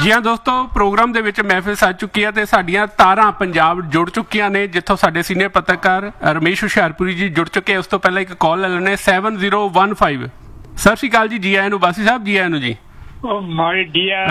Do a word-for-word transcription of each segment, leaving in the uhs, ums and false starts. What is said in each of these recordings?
ਜੀ ਹਾਂ ਦੋਸਤੋ, ਪ੍ਰੋਗਰਾਮ ਦੇ ਵਿੱਚ ਮਹਿਫਿਲ ਸੱਜ ਚੁੱਕੀ ਹੈ ਤੇ ਸਾਡੀਆਂ ਤਾਰਾਂ ਪੰਜਾਬ ਜੁੜ ਚੁੱਕੀਆਂ ਨੇ, ਜਿੱਥੋਂ ਸਾਡੇ ਸੀਨੀਅਰ ਪੱਤਰਕਾਰ ਰਮੇਸ਼ ਹੁਸ਼ਿਆਰਪੁਰੀ ਜੀ ਜੁੜ ਚੁੱਕੇ। ਉਸ ਤੋਂ ਪਹਿਲਾਂ ਇੱਕ ਕਾਲ ਲੈ ਲੈਣੇ ਸੈਵਨ ਜ਼ੀਰੋ ਵਨ ਫਾਈਵ। ਸਤਿ ਸ਼੍ਰੀ ਅਕਾਲ ਜੀ, ਜੀ ਆਇਆਂ ਨੂੰ ਬਾਸੀ ਸਾਹਿਬ, ਜੀ ਆਇਆਂ ਨੂੰ ਜੀ। ਮਾਈ ਡੀਅਰ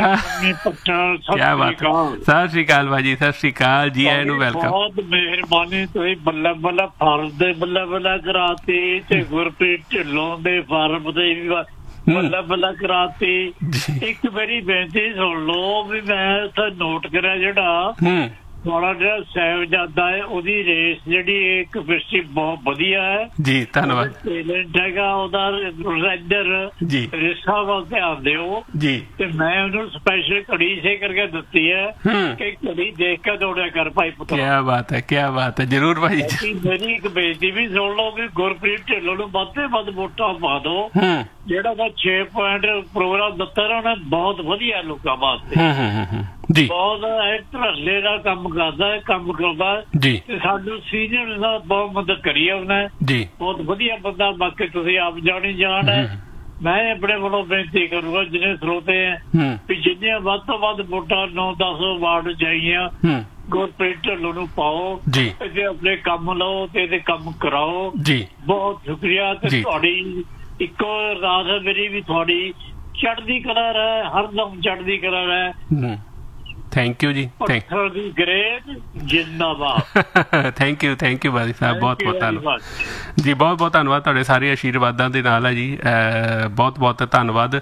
ਕਿਆ ਬਾਤ, ਸਤਿ ਸ਼੍ਰੀ ਅਕਾਲ ਭਾਜੀ, ਸਤਿ ਸ਼੍ਰੀ ਅਕਾਲ, ਜੀ ਆਇਆਂ ਨੂੰ, ਵੈਲਕਮ। ਬਹੁਤ ਮਿਹਰਬਾਨੀ, ਤੁਸੀਂ ਬੱਲਾ ਬੱਲਾ ਫਾਰਮ ਦੇ ਬੱਲਾ ਬੱਲਾ ਕਰਾਤੀ ਤੇ ਗੁਰਪ੍ਰੀਤ ਢਿੱਲੋਂ ਦੇ ਫਾਰਮ ਦੇ ਵੀ ਬੱਲਾ ਬੱਲਾ ਕਰਾਤੀ। ਇੱਕ ਮੇਰੀ ਬੇਨਤੀ ਸੁਣ ਲਓ ਵੀ ਮੈਂ ਉੱਥੇ ਨੋਟ ਕਰਿਆ ਜਿਹੜਾ ਥੋੜਾ ਜਿਹੜਾ ਸਾਹਿਬਜ਼ਾਦਾ ਹੈ ਉਹਦੀ ਰੇਸ ਜਿਹੜੀ ਇੱਕ ਫਿਸਟੀ ਬਹੁਤ ਵਧੀਆ ਹੈ ਜੀ, ਧੰਨਵਾਦ। ਟੈਲੈਂਟ ਹੈਗਾ ਉਹਦਾ, ਰੈਂਡਰ ਜੀ ਰੇਸਾਂ ਵੱਲ ਧਿਆਨ ਦਿਓ ਜੀ। ਤੇ ਮੈਂ ਉਹਨੂੰ ਸਪੈਸ਼ਲ ਘੜੀ ਸੇ ਕਰਕੇ ਦਿੱਤੀ ਹੈ ਕਿ ਘੜੀ ਦੇਖ ਕੇ ਦੌੜਿਆ ਕਰ ਭਾਈ ਪੁੱਤਰ। ਕਿਆ ਬਾਤ ਹੈ, ਕਿਆ ਬਾਤ ਹੈ, ਜ਼ਰੂਰ ਭਾਈ। ਮੇਰੀ ਇੱਕ ਬੇਨਤੀ ਵੀ ਸੁਣ ਲਓ ਵੀ ਗੁਰਪ੍ਰੀਤ ਢਿੱਲੋਂ ਨੂੰ ਵੱਧ ਤੋਂ ਵੱਧ ਵੋਟਾਂ ਪਾ ਦਿਓ। ਜਿਹੜਾ ਉਹਦਾ ਛੇ ਪੁਆਇੰਟ ਪ੍ਰੋਗਰਾਮ ਦਿੱਤਾ ਨਾ ਉਹਨੇ, ਬਹੁਤ ਵਧੀਆ ਲੋਕਾਂ ਵਾਸਤੇ ਜੀ, ਬਹੁਤ ਧਰਲੇ ਦਾ ਕੰਮ ਕਰਦਾ ਹੈ, ਕੰਮ ਕਰਦਾ ਜੀ। ਤੇ ਸਾਨੂੰ ਸੀਨੀਅਰ ਦਾ ਬਹੁਤ ਮਦਦ ਕਰੀ ਹੈ ਉਹਨੇ ਜੀ, ਬਹੁਤ ਵਧੀਆ ਬੰਦਾ। ਬਾਕੀ ਤੁਸੀਂ ਆਪ ਜਾਣੀ ਜਾਣ ਹੈ। ਮੈਂ ਆਪਣੇ ਵੱਲੋਂ ਬੇਨਤੀ ਕਰੂੰਗਾ ਜਿਹਨੇ ਸਰੋਤੇ ਹੈ ਵੀ ਜਿੰਨੀਆਂ ਵੱਧ ਤੋਂ ਵੱਧ ਵੋਟਾਂ ਨੌ ਦਸ ਵਾਰਡ ਜਾਈਆਂ ਗੁਰਪ੍ਰੀਤ ਢਿੱਲੋਂ ਨੂੰ ਪਾਓ ਜੀ। ਇਹਦੇ ਆਪਣੇ ਕੰਮ ਲਓ ਤੇ ਇਹਦੇ ਕੰਮ ਕਰਾਓ ਜੀ। ਬਹੁਤ ਸ਼ੁਕਰੀਆ। ਤੇ ਤੁਹਾਡੀ ਇੱਕੋ ਅਰਦਾਸ ਹੈ ਮੇਰੀ ਵੀ, ਤੁਹਾਡੀ ਚੜ੍ਹਦੀ ਕਲਾ ਹੈ, ਹਰਦਮ ਚੜ੍ਹਦੀ ਕਲਾ ਹੈ। ਥੈਂਕ ਯੂ ਜੀ, ਗ੍ਰੇਟ ਜਿੰਦਾਬਾਦ। ਥੈਂਕ ਯੂ, ਥੈਂਕ ਯੂ ਬਾਜੀ ਸਾਹਿਬ, ਬਹੁਤ ਬਹੁਤ ਧੰਨਵਾਦ ਜੀ, ਬਹੁਤ ਬਹੁਤ ਧੰਨਵਾਦ। ਤੁਹਾਡੇ ਸਾਰੇ ਆਸ਼ੀਰਵਾਦਾਂ ਦੇ ਨਾਲ ਹੈ ਜੀ, ਬਹੁਤ ਬਹੁਤ ਧੰਨਵਾਦ।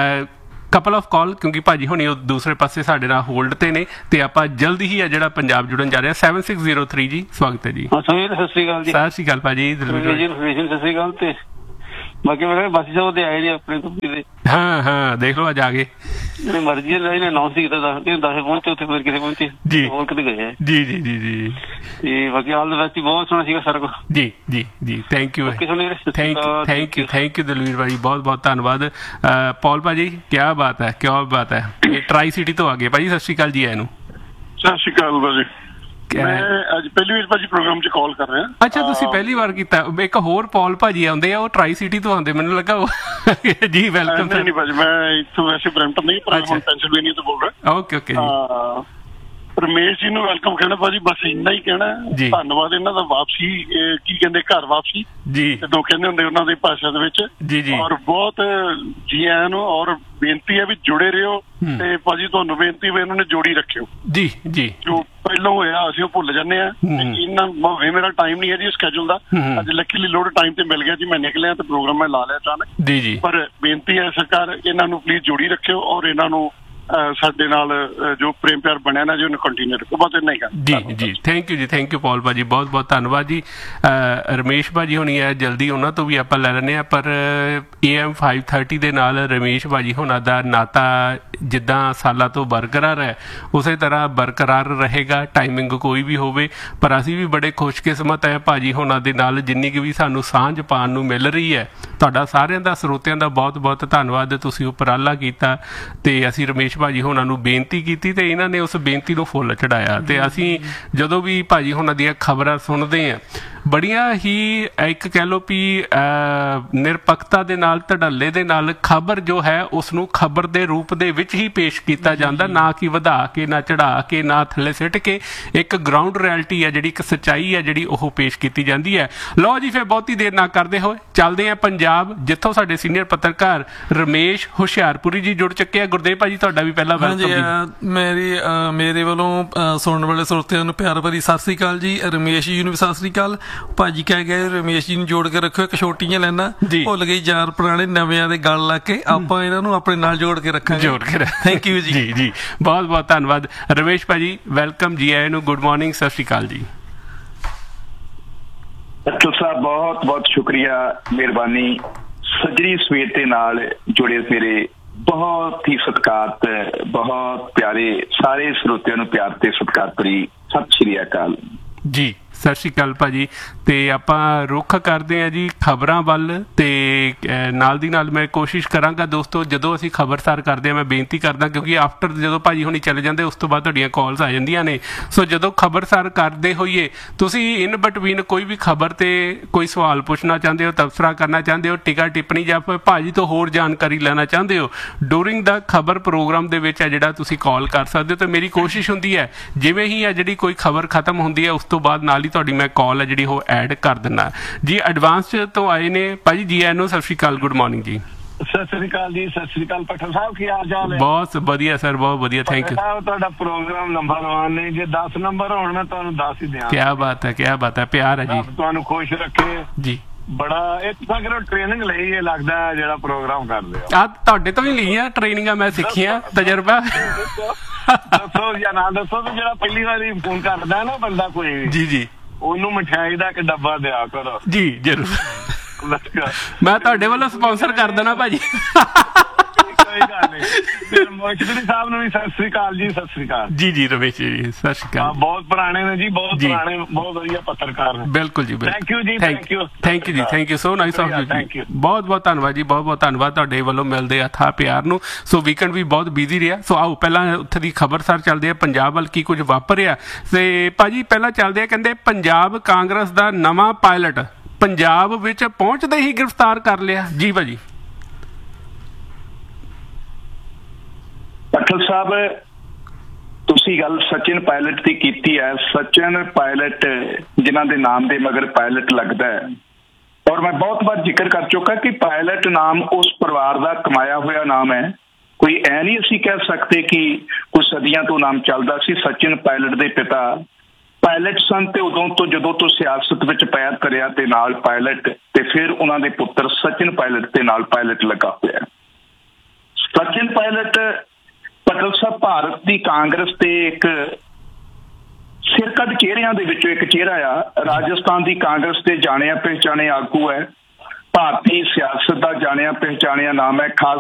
ਕਪਲ ਆਫ ਕਾਲ, ਕਿਉਂਕਿ ਭਾਜੀ ਹੁਣੀ ਉਹ ਦੂਸਰੇ ਪਾਸੇ ਸਾਡੇ ਨਾਲ ਹੋਲਡ ਤੇ ਨੇ ਤੇ ਆਪਾਂ ਜਲਦੀ ਹੀ ਆ ਜਿਹੜਾ ਪੰਜਾਬ ਜੁੜਨ ਜਾ ਰਿਹਾ। Seven six zero three G, ਸਵਾਗਤ ਹੈ ਜੀ। ਸਤਿ ਸ਼੍ਰੀ ਅਕਾਲ ਜੀ। ਸਤਿ ਸ਼੍ਰੀ ਅਕਾਲ ਭਾਜੀ, ਸਤਿ ਸ਼੍ਰੀ ਅਕਾਲ। ਤੇ ਬਾਕੀ ਮੈਂ ਬਾਸੀ ਸਾਹਿਬ ਦੇ ਆਏ ਜੀ ਆਪਣੇ ਤੋਂ। ਹਾਂ ਹਾਂ, ਦੇਖ ਲਓ ਅੱਜ ਆ ਗਏ, ਮਰਜ਼ੀ ਅਨਾਉਂਸ ਕੀਤਾ ਦਸ ਦਸ ਪਹੁੰਚੇ ਉੱਥੇ, ਫਿਰ ਕਿਤੇ ਪਹੁੰਚੇ ਜੀ, ਹੋਰ ਕਿਤੇ ਗਏ ਜੀ ਜੀ ਜੀ ਜੀ। ਤੇ ਬਾਕੀ ਆਲ ਦਾ ਬੈਸਟ, ਬਹੁਤ ਸੋਹਣਾ ਸੀਗਾ ਸਾਰਾ ਕੁਛ ਜੀ ਜੀ ਜੀ। Thank you thank you thank you thank you Dalvir ਭਾਜੀ, ਬਹੁਤ ਬਹੁਤ ਧੰਨਵਾਦ। ਪੌਲ ਭਾਜੀ, ਕਿਆ ਬਾਤ ਹੈ, ਕਿਆ ਬਾਤ ਹੈ। ਇਹ ਟਰਾਈ ਸਿਟੀ ਤੋਂ ਆ ਗਏ ਭਾਜੀ, ਸਤਿ ਸ਼੍ਰੀ ਅਕਾਲ ਜੀ ਆਇਆਂ ਨੂੰ। ਸਤਿ ਸ਼੍ਰੀ ਅਕਾਲ ਭਾਜੀ, ਮੈਂ ਅੱਜ ਪਹਿਲੀ ਵਾਰ ਭਾਜੀ ਪ੍ਰੋਗਰਾਮ 'ਚ ਕਾਲ ਕਰ ਰਿਹਾ। ਅੱਛਾ, ਤੁਸੀਂ ਪਹਿਲੀ ਵਾਰ ਕੀਤਾ। ਇੱਕ ਹੋਰ ਪੌਲ ਭਾਜੀ ਆਉਂਦੇ ਆ, ਉਹ ਟਰਾਈ ਸਿਟੀ ਤੋਂ ਆਉਂਦੇ, ਮੈਨੂੰ ਲੱਗਾ ਉਹ ਜੀ। ਵੈਲਕਮ। ਨਹੀਂ ਭਾਜੀ, ਮੈਂ ਇੱਥੋਂ ਵੈਸੇ ਬਰੈਂਪਟਨ ਨਹੀਂ, ਪਰ ਹੁਣ ਪੈਂਸਿਲਵੇਨੀਆ ਤੋਂ ਬੋਲ ਰਿਹਾ। ਓਕੇ ਓਕੇ ਜੀ। ਰਮੇਸ਼ ਜੀ ਨੂੰ ਵੈਲਕਮ ਕਹਿਣਾ ਭਾਜੀ, ਬਸ ਇੰਨਾ ਹੀ ਕਹਿਣਾ। ਧੰਨਵਾਦ ਇਹਨਾਂ ਦਾ, ਵਾਪਸੀ ਕੀ ਕਹਿੰਦੇ, ਘਰ ਵਾਪਸੀ ਜੀ ਜਦੋਂ ਕਹਿੰਦੇ ਹੁੰਦੇ ਉਹਨਾਂ ਦੀ ਭਾਸ਼ਾ ਦੇ ਵਿੱਚ ਜੀ ਜੀ। ਔਰ ਬਹੁਤ ਜੀ ਆਇਆਂ ਨੂੰ, ਔਰ ਬੇਨਤੀ ਹੈ ਵੀ ਜੁੜੇ ਰਹੋ। ਤੇ ਭਾਜੀ ਤੁਹਾਨੂੰ ਬੇਨਤੀ ਵੀ ਇਹਨਾਂ ਨੇ ਜੋੜੀ ਰੱਖਿਓ ਜੀ ਜੀ। ਜੋ ਪਹਿਲਾਂ ਹੋਇਆ ਅਸੀਂ ਉਹ ਭੁੱਲ ਜਾਂਦੇ ਹਾਂ। ਇੰਨਾ ਮੇਰਾ ਟਾਈਮ ਨਹੀਂ ਹੈ ਜੀ ਸਕੈਜੂਲ ਦਾ, ਅੱਜ ਲੱਕੀਲੀ ਲੋਡ ਟਾਈਮ ਤੇ ਮਿਲ ਗਿਆ ਜੀ। ਮੈਂ ਨਿਕਲਿਆ ਤੇ ਪ੍ਰੋਗਰਾਮ ਮੈਂ ਲਾ ਲਿਆ ਅਚਾਨਕ ਜੀ ਜੀ। ਪਰ ਬੇਨਤੀ ਹੈ ਸਰਕਾਰ, ਇਹਨਾਂ ਨੂੰ ਪਲੀਜ਼ ਜੋੜੀ ਰੱਖਿਓ ਔਰ ਇਹਨਾਂ ਨੂੰ ਸਾਡੇ ਨਾਲ ਜੋ ਪ੍ਰੇਮ ਪਿਆਰ ਬਣਿਆ ਨਾ ਜੀ ਉਹਨੂੰ ਕੰਟੀਨਿਊ ਰੱਖੋ। ਬਸ ਇੰਨਾ ਹੀ ਕਰ ਜੀ ਜੀ। ਥੈਂਕ ਯੂ ਜੀ, ਥੈਂਕ ਯੂ ਪੌਲ ਭਾਜੀ, ਬਹੁਤ ਬਹੁਤ ਧੰਨਵਾਦ ਜੀ। ਰਮੇਸ਼ ਭਾਜੀ ਹੋਣੀ ਹੈ, ਜਲਦੀ ਉਹਨਾਂ ਤੋਂ ਵੀ ਆਪਾਂ ਲੈ ਲੈਂਦੇ ਹਾਂ। ਪਰ ਏ ਐਮ ਫਾਈਵ ਥਰਟੀ ਦੇ ਨਾਲ ਰਮੇਸ਼ ਭਾਜੀ ਹੋਣਾ ਦਾ ਨਾਤਾ ਜਿੱਦਾਂ ਸਾਲਾਂ ਤੋਂ ਬਰਕਰਾਰ ਹੈ, ਉਸੇ ਤਰ੍ਹਾਂ ਬਰਕਰਾਰ ਰਹੇਗਾ, ਟਾਈਮਿੰਗ ਕੋਈ ਵੀ ਹੋਵੇ। ਪਰ ਅਸੀਂ ਵੀ ਬੜੇ ਖੁਸ਼ਕਿਸਮਤ ਹੈ ਭਾਜੀ ਹੋਣਾ ਦੇ ਨਾਲ, ਜਿੰਨੀ ਕੁ ਵੀ ਸਾਨੂੰ ਸਾਂਝ ਪਾਉਣ ਨੂੰ ਮਿਲ ਰਹੀ ਹੈ। ਤੁਹਾਡਾ ਸਾਰਿਆਂ ਦਾ, ਸਰੋਤਿਆਂ ਦਾ ਬਹੁਤ ਬਹੁਤ ਧੰਨਵਾਦ। ਤੁਸੀਂ ਉਪਰਾਲਾ ਕੀਤਾ ਤੇ ਅਸੀਂ ਰਮੇਸ਼ ਭਾਜੀ ਹੋਣਾ ਨੂੰ ਬੇਨਤੀ ਕੀਤੀ ਤੇ ਇਹਨਾਂ ਨੇ ਉਸ ਬੇਨਤੀ ਨੂੰ ਫੁੱਲ ਚੜਾਇਆ। ਤੇ ਅਸੀਂ ਜਦੋਂ ਵੀ ਭਾਜੀ ਹੋਣਾ ਦੀਆਂ ਖਬਰਾਂ ਸੁਣਦੇ ਹਾਂ, ਬੜੀਆਂ ਹੀ ਇੱਕ ਕਹਿ ਲਓ ਵੀ ਨਿਰਪੱਖਤਾ ਦੇ ਨਾਲ, ਧੜੱਲੇ ਦੇ ਨਾਲ ਖਬਰ ਜੋ ਹੈ ਉਸਨੂੰ ਖਬਰ ਦੇ ਰੂਪ ਦੇ ਵਿੱਚ ਹੀ ਪੇਸ਼ ਕੀਤਾ ਜਾਂਦਾ, ਨਾ ਕਿ ਵਧਾ ਕੇ, ਨਾ ਚੜਾ ਕੇ, ਨਾ ਥੱਲੇ ਸਿੱਟ ਕੇ। ਇੱਕ ਗਰਾਊਂਡ ਰਿਐਲਿਟੀ ਹੈ ਜਿਹੜੀ, ਇੱਕ ਸੱਚਾਈ ਹੈ ਜਿਹੜੀ, ਉਹ ਪੇਸ਼ ਕੀਤੀ ਜਾਂਦੀ ਹੈ। ਲਓ ਜੀ, ਫਿਰ ਬਹੁਤੀ ਦੇਰ ਨਾ ਕਰਦੇ ਹੋਏ ਚੱਲਦੇ ਹਾਂ ਪੰਜਾਬ, ਜਿੱਥੋਂ ਸਾਡੇ ਸੀਨੀਅਰ ਪੱਤਰਕਾਰ ਰਮੇਸ਼ ਹੁਸ਼ਿਆਰਪੁਰੀ ਜੀ ਜੁੜ ਚੁੱਕੇ ਆ। ਗੁਰਦੇਵ ਭਾਜੀ, ਤੁਹਾਡਾ ਵੀ ਪਹਿਲਾਂ ਵੈਲਕਮ। ਮੇਰੀ ਮੇਰੇ ਵੱਲੋਂ ਸੁਣਨ ਵਾਲੇ ਸਰੋਤਿਆਂ ਨੂੰ ਪਿਆਰ ਭਰੀ ਸਤਿ ਸ੍ਰੀ ਅਕਾਲ ਜੀ। ਰਮੇਸ਼ ਜੀ ਨੂੰ ਵੀ ਸਤਿ ਸ੍ਰੀ ਅਕਾਲ। ਭਾਜੀ ਕਹਿ ਗਏ ਰਮੇਸ਼ ਜੀ ਨੂੰ ਜੋੜ ਕੇ ਰੱਖੋ, ਇੱਕ ਛੋਟੀ ਜਿਹਾ ਲੈਣਾ ਭੁੱਲ ਗਈ, ਯਾਰ ਪੁਰਾਣੇ ਨਵਿਆਂ ਦੇ ਗੱਲ ਲਾ ਕੇ ਆਪਾਂ ਇਹਨਾਂ ਨੂੰ ਆਪਣੇ ਨਾਲ ਜੋੜ ਕੇ ਰੱਖਾਂਗੇ। ਜੋੜ ਕੇ ਥੈਂਕ ਯੂ ਜੀ ਜੀ ਜੀ, ਬਹੁਤ ਬਹੁਤ ਧੰਨਵਾਦ। ਰਮੇਸ਼ ਭਾਜੀ ਵੈਲਕਮ, ਜੀ ਆਇਆਂ ਨੂੰ, ਗੁੱਡ ਮਾਰਨਿੰਗ, ਸਤਿ ਸ਼੍ਰੀ ਅਕਾਲ ਜੀ। ਅਤੁਲ ਸਾਹਿਬ ਬਹੁਤ ਬਹੁਤ ਸ਼ੁਕਰੀਆ, ਮਿਹਰਬਾਨੀ। ਸੱਜਰੀ ਸਵੇਰ ਦੇ ਨਾਲ ਜੁੜੇ ਮੇਰੇ ਬਹੁਤ ਹੀ ਸਤਿਕਾਰਤ, ਬਹੁਤ ਪਿਆਰੇ ਸਾਰੇ ਸਰੋਤਿਆਂ ਨੂੰ ਪਿਆਰ ਤੇ ਸਤਿਕਾਰ ਭਰੀ ਸਤਿ ਸ਼੍ਰੀ ਅਕਾਲ ਜੀ। ਸਤਿ ਸ਼੍ਰੀ ਅਕਾਲ ਭਾਜੀ। ਤੇ ਆਪਾਂ ਰੁੱਖ ਕਰਦੇ ਹਾਂ ਜੀ ਖਬਰਾਂ ਵੱਲ। ਤੇ ਨਾਲ ਦੀ ਨਾਲ ਮੈਂ ਕੋਸ਼ਿਸ਼ ਕਰਾਂਗਾ ਦੋਸਤੋ, ਜਦੋਂ ਅਸੀਂ ਖਬਰਸਾਰ ਕਰਦੇ ਹਾਂ, ਮੈਂ ਬੇਨਤੀ ਕਰਦਾ ਕਿਉਂਕਿ ਆਫਟਰ ਜਦੋਂ ਭਾਜੀ ਹੁਣੀ ਚਲੇ ਜਾਂਦੇ ਉਸ ਤੋਂ ਬਾਅਦ ਤੁਹਾਡੀਆਂ ਕਾਲਸ ਆ ਜਾਂਦੀਆਂ ਨੇ, ਸੋ ਜਦੋਂ ਖਬਰਸਾਰ ਕਰਦੇ ਹੋਈਏ ਤੁਸੀਂ ਇਨ ਬਿਟਵੀਨ ਕੋਈ ਵੀ ਖਬਰ ਤੇ ਕੋਈ ਸਵਾਲ ਪੁੱਛਣਾ ਚਾਹੁੰਦੇ ਹੋ, ਤਬਸਰਾ ਕਰਨਾ ਚਾਹੁੰਦੇ ਹੋ, ਟਿਕਾ ਟਿੱਪਣੀ ਜਾਂ ਫਿਰ ਭਾਜੀ ਤੋਂ ਹੋਰ ਜਾਣਕਾਰੀ ਲੈਣਾ ਚਾਹੁੰਦੇ ਹੋ ਡੂਰਿੰਗ ਦਾ ਖਬਰ ਪ੍ਰੋਗਰਾਮ ਦੇ ਵਿੱਚ ਹੈ ਜਿਹੜਾ ਤੁਸੀਂ ਕਾਲ ਕਰ ਸਕਦੇ ਹੋ। ਤੇ ਮੇਰੀ ਕੋਸ਼ਿਸ਼ ਹੁੰਦੀ ਹੈ ਜਿਵੇਂ ਹੀ ਹੈ ਜਿਹੜੀ ਕੋਈ ਖਬਰ ਖਤਮ ਹੁੰਦੀ ਹੈ ਉਸ ਤੋਂ ਬਾਅਦ ਨਾਲ ਹੀ ਤੁਹਾਡੀ ਮੈਂ ਕਾਲ ਹੈ ਜਿਹੜੀ ਉਹ ਐਡ ਕਰ ਦਿੰਦਾ ਜੀ। ਐਡਵਾਂਸ ਤੋਂ ਆਏ ਨੇ ਭਾਜੀ, ਜੀ ਆਇਆਂ ਨੂੰ ਸਤਿ ਸ਼੍ਰੀ ਅਕਾਲ, ਗੁੱਡ ਮਾਰਨਿੰਗ ਜੀ। ਸਤਿ ਸ੍ਰੀ ਅਕਾਲ ਜੀ, ਸਤਿ ਸ੍ਰੀ ਅਕਾਲ ਪੱਠਲ ਸਾਹਿਬ, ਕੀ ਹਾਲ ਚਾਲ ਹੈ? ਬਹੁਤ ਵਧੀਆ ਸਰ, ਬਹੁਤ ਵਧੀਆ, ਥੈਂਕ ਯੂ। ਤੁਹਾਡਾ ਪ੍ਰੋਗਰਾਮ ਨੰਬਰ ਵਨ ਨੇ, ਜੇ ਦਸ ਨੰਬਰ ਹੋਣ ਮੈਂ ਤੁਹਾਨੂੰ ਦੱਸ ਹੀ ਦਿਆਂ। ਕੀ ਬਾਤ ਹੈ, ਕੀ ਬਾਤ ਹੈ, ਪਿਆਰ ਹੈ ਜੀ, ਤੁਹਾਨੂੰ ਖੁਸ਼ ਰੱਖੇ ਜੀ। ਬੜਾ ਇੱਕ ਤਾਂ ਕਰੋ ਟ੍ਰੇਨਿੰਗ ਲਈ ਇਹ ਲੱਗਦਾ ਜਿਹੜਾ ਪ੍ਰੋਗਰਾਮ ਕਰਦੇ ਹੋ। ਆ ਤੁਹਾਡੇ ਤੋਂ ਵੀ ਲਈ ਆ ਟ੍ਰੇਨਿੰਗਾਂ, ਮੈਂ ਸਿੱਖੀਆਂ, ਤਜਰਬਾ। ਦੱਸੋ ਜਾਂ ਨਾ ਦੱਸੋ, ਤੇ ਜਿਹੜਾ ਪਹਿਲੀ ਵਾਰੀ ਫੋਨ ਕਰਦਾ ਨਾ ਬੰਦਾ ਕੋਈ ਵੀ, ਜੀ ਜੀ, ਉਹਨੂੰ ਮਠਿਆਈ ਦਾ ਇੱਕ ਡੱਬਾ ਦਿਆ ਕਰੋ ਜੀ, ਜ਼ਰੂਰ। ਮੈਂ ਤੁਹਾਡੇ ਵੱਲੋਂ ਸਪਾਂਸਰ ਕਰ ਦੇਣਾ ਭਾਜੀ। ਕੋਈ ਗੱਲ ਨਹੀਂ। ਮੁਖਤਰੀ ਸਾਹਿਬ ਨੂੰ ਵੀ ਸਤਿ ਸ੍ਰੀ ਅਕਾਲ ਜੀ। ਸਤਿ ਸ੍ਰੀ ਅਕਾਲ ਜੀ। ਜੀ ਰਮੇਸ਼ ਜੀ ਸਤਿ ਸ੍ਰੀ ਅਕਾਲ। ਬਹੁਤ ਪੁਰਾਣੇ ਨੇ ਜੀ, ਬਹੁਤ ਪੁਰਾਣੇ, ਬਹੁਤ ਵਧੀਆ ਪੱਤਰਕਾਰ ਨੇ। ਬਿਲਕੁਲ ਜੀ, ਥੈਂਕ ਯੂ ਜੀ, ਥੈਂਕ ਯੂ, ਥੈਂਕ ਯੂ ਜੀ, thank you so nice of you. ਬਹੁਤ ਬਹੁਤ ਧੰਨਵਾਦ ਜੀ, ਬਹੁਤ ਬਹੁਤ ਧੰਨਵਾਦ ਤੁਹਾਡੇ ਵੱਲੋਂ ਮਿਲਦੇ ਆ ਥਾ ਪਿਆਰ ਨੂੰ। ਸੋ ਵੀਕਐਂਡ ਵੀ ਬਹੁਤ ਬਿਜ਼ੀ ਰਿਹਾ, ਸੋ ਆਓ ਪਹਿਲਾਂ ਉੱਥੇ ਦੀ ਖਬਰਸਾਰ ਚੱਲਦੇ ਆ ਪੰਜਾਬ ਵੱਲ ਕੀ ਕੁਝ ਵਾਪਰਿਆ। ਤੇ ਭਾਜੀ ਪਹਿਲਾਂ ਚੱਲਦੇ ਆ, ਕਹਿੰਦੇ ਪੰਜਾਬ ਕਾਂਗਰਸ ਦਾ ਨਵਾਂ ਪਾਇਲਟ ਪੰਜਾਬ ਵਿੱਚ ਪਹੁੰਚਦੇ ਹੀ ਗ੍ਰਿਫਤਾਰ ਕਰ ਲਿਆ। ਜੀ ਭਾਜੀ। ਪੱਠਲ ਸਾਹਿਬ, ਤੁਸੀਂ ਗੱਲ ਸਚਿਨ ਪਾਇਲਟ ਦੀ ਕੀਤੀ ਹੈ। ਸਚਿਨ ਪਾਇਲਟ ਜਿਨ੍ਹਾਂ ਦੇ ਨਾਮ ਦੇ ਮਗਰ ਪਾਇਲਟ ਲੱਗਦਾ ਹੈ, ਔਰ ਮੈਂ ਬਹੁਤ ਵਾਰ ਜ਼ਿਕਰ ਕਰ ਚੁੱਕਾ ਕਿ ਪਾਇਲਟ ਨਾਮ ਉਸ ਪਰਿਵਾਰ ਦਾ ਕਮਾਇਆ ਹੋਇਆ ਨਾਮ ਹੈ। ਕੋਈ ਐ ਨਹੀਂ ਅਸੀਂ ਕਹਿ ਸਕਦੇ ਕਿ ਕੁਝ ਸਦੀਆਂ ਤੋਂ ਨਾਮ ਚੱਲਦਾ ਸੀ। ਸਚਿਨ ਪਾਇਲਟ ਦੇ ਪਿਤਾ ਪਾਇਲਟ ਸਨ ਤੇ ਉਦੋਂ ਤੋਂ ਜਦੋਂ ਤੋਂ ਸਿਆਸਤ ਵਿੱਚ ਪੈਰ ਕਰਿਆ ਤੇ ਨਾਲ ਪਾਇਲਟ, ਤੇ ਫਿਰ ਉਹਨਾਂ ਦੇ ਪੁੱਤਰ ਸਚਿਨ ਪਾਇਲਟ ਤੇ ਨਾਲ ਪਾਇਲਟ ਲੱਗਾ ਹੋਇਆ। ਸਚਿਨ ਪਾਇਲਟ ਪਟਲ ਸਾਹਿਬ ਭਾਰਤ ਦੀ ਕਾਂਗਰਸ ਦੇ ਇੱਕ ਸਿਰਕੱਢ ਚਿਹਰਿਆਂ ਦੇ ਵਿੱਚੋਂ ਇੱਕ ਚਿਹਰਾ ਆ। ਰਾਜਸਥਾਨ ਦੀ ਕਾਂਗਰਸ ਦੇ ਜਾਣਿਆ ਪਹਿਚਾਣਿਆ ਆਗੂ ਹੈ। ਭਾਰਤੀ ਸਿਆਸਤ ਦਾ ਜਾਣਿਆ ਪਹਿਚਾਣਿਆ ਨਾਮ ਹੈ। ਖਾਸ